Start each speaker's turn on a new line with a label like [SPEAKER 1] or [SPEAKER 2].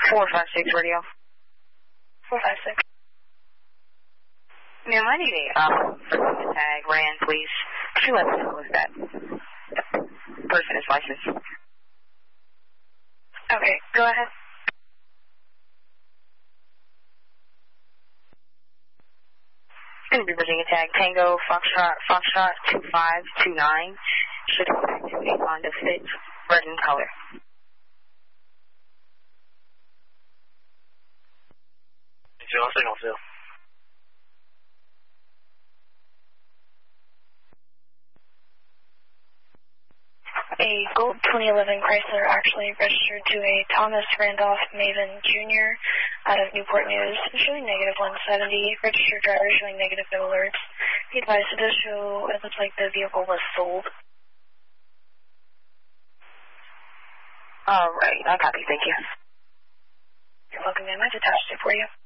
[SPEAKER 1] 456 radio.
[SPEAKER 2] 456.
[SPEAKER 1] Ma'am, I need a tag ran, please. Could you let me know if that person is licensed?
[SPEAKER 2] Okay, go ahead.
[SPEAKER 1] Going to be Virginia tag Tango Foxtrot 2529. Should go back to a Honda Fit, red in color.
[SPEAKER 3] Signal, Phil.
[SPEAKER 2] A gold 2011 Chrysler actually registered to a Thomas Randolph Maven Jr. out of Newport News, showing negative 170. Registered driver showing negative no alerts. He advised it does show it looks like the vehicle was sold.
[SPEAKER 1] All right, I copy. Thank you.
[SPEAKER 2] You're welcome, ma'am. I've attached it for you.